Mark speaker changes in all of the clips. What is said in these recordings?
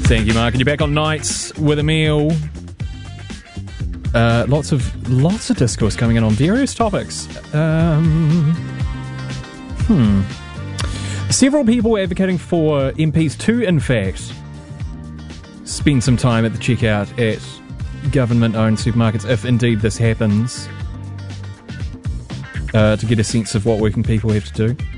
Speaker 1: Thank you, Mark. And you're back on Nights with Emil. Lots of discourse coming in on various topics. Several people advocating for MPs to, in fact, spend some time at the checkout at government-owned supermarkets, if indeed this happens, to get a sense of what working people have to do.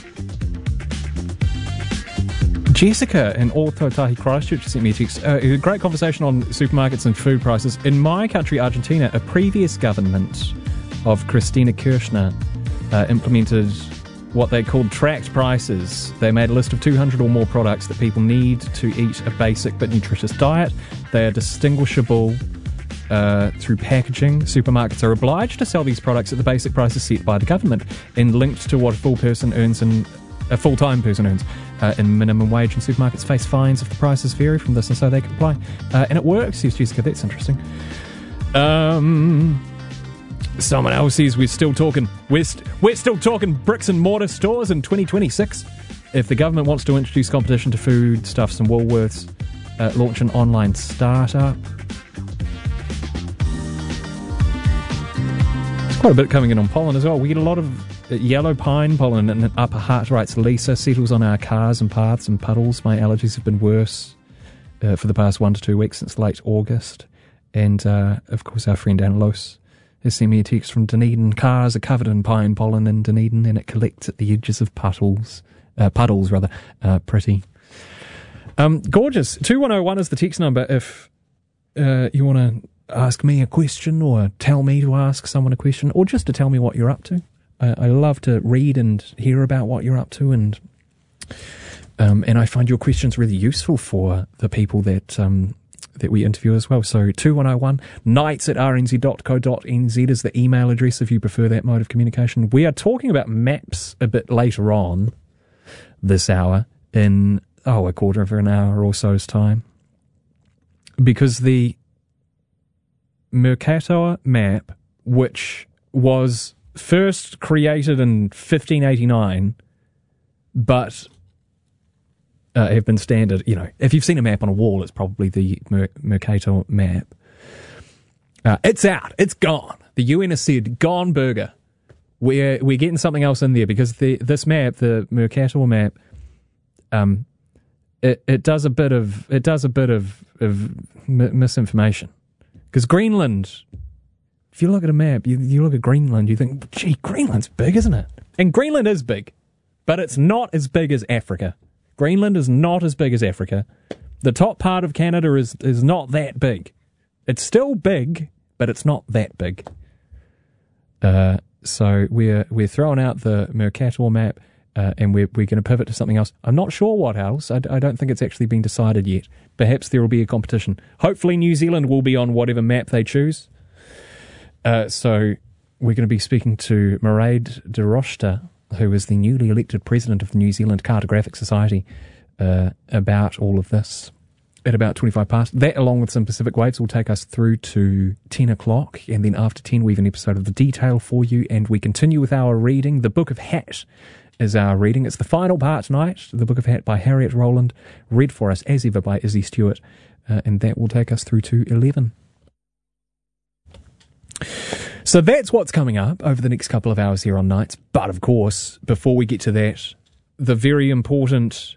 Speaker 1: Jessica in Ōtautahi Christchurch sent me a text. A great conversation on supermarkets and food prices. In my country, Argentina, a previous government of Cristina Kirchner implemented what they called tracked prices. They made a list of 200 or more products that people need to eat a basic but nutritious diet. They are distinguishable through packaging. Supermarkets are obliged to sell these products at the basic prices set by the government and linked to what a full-time person earns. In minimum wage, and supermarkets face fines if the prices vary from this, and so they comply. And it works, says Jessica. That's interesting. Someone else says we're still talking bricks and mortar stores in 2026. If the government wants to introduce competition to foodstuffs and Woolworths, launch an online startup. There's quite a bit coming in on pollen as well. We get a lot of yellow pine pollen in Upper Hutt, writes Lisa. Settles on our cars and paths and puddles. My allergies have been worse for the past 1 to 2 weeks since late August. And, of course, our friend Annalos has sent me a text from Dunedin. Cars are covered in pine pollen in Dunedin, and it collects at the edges of puddles. Pretty. Gorgeous. 2101 is the text number if you want to ask me a question or tell me to ask someone a question or just to tell me what you're up to. I love to read and hear about what you're up to, and I find your questions really useful for the people that we interview as well. So 2101 nights@rnz.co.nz is the email address if you prefer that mode of communication. We are talking about maps a bit later on this hour in a quarter of an hour or so's time, because the Mercator map, which was first created in 1589, but have been standard. You know, if you've seen a map on a wall, it's probably the Mercator map. It's out. It's gone. The UN has said, gone burger. We're getting something else in there because this map, the Mercator map, it does a bit of misinformation, because Greenland. If you look at a map, you look at Greenland, you think, gee, Greenland's big, isn't it? And Greenland is big, but it's not as big as Africa. Greenland is not as big as Africa. The top part of Canada is not that big. It's still big, but it's not that big. So we're throwing out the Mercator map, and we're going to pivot to something else. I'm not sure what else. I don't think it's actually been decided yet. Perhaps there will be a competition. Hopefully New Zealand will be on whatever map they choose. So we're going to be speaking to Mairead de Rosta, who is the newly elected president of the New Zealand Cartographic Society, about all of this at about 25 past. That, along with some Pacific Waves, will take us through to 10 o'clock, and then after 10 we have an episode of The Detail for you, and we continue with our reading. The Book of Hat is our reading. It's the final part tonight, The Book of Hat by Harriet Rowland, read for us as ever by Izzy Stewart, and that will take us through to 11. So that's what's coming up over the next couple of hours here on Nights. But of course, before we get to that, the very important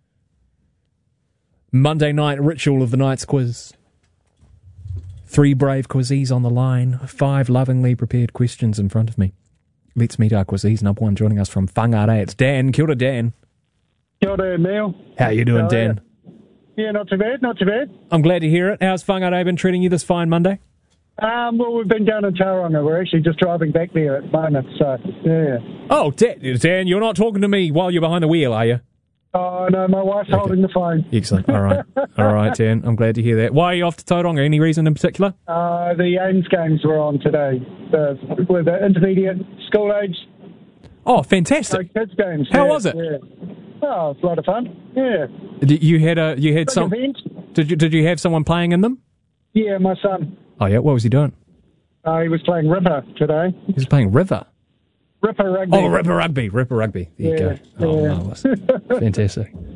Speaker 1: Monday night ritual of the Nights quiz. 3 brave quizzes on the line, 5 lovingly prepared questions in front of me. Let's meet our quizzes. Number 1 joining us from Whangarei. It's Dan. Kia ora, Dan.
Speaker 2: Kia ora, Neil.
Speaker 1: How you doing, Dan?
Speaker 2: Yeah, not too bad, not too bad.
Speaker 1: I'm glad to hear it. How's Whangarei been treating you this fine Monday?
Speaker 2: Well, we've been down in Tauranga. We're actually just driving back there at the moment, so, yeah.
Speaker 1: Oh, Dan, you're not talking to me while you're behind the wheel, are you?
Speaker 2: Oh, no, my wife's holding the phone.
Speaker 1: Excellent. All right. All right, Dan. I'm glad to hear that. Why are you off to Tauranga? Any reason in particular?
Speaker 2: The AIMS games were on today. With the intermediate school age.
Speaker 1: Oh, fantastic.
Speaker 2: Kids games.
Speaker 1: How was it?
Speaker 2: Yeah. Oh, it's a lot of fun. Yeah.
Speaker 1: You had some.
Speaker 2: Event.
Speaker 1: Did you have someone playing in them?
Speaker 2: Yeah, my son.
Speaker 1: Oh, yeah? What was he doing?
Speaker 2: He was playing Ripper today.
Speaker 1: He was playing River?
Speaker 2: Ripper Rugby.
Speaker 1: Oh, Ripper Rugby. Ripper Rugby. There you go. Oh, marvellous. Fantastic.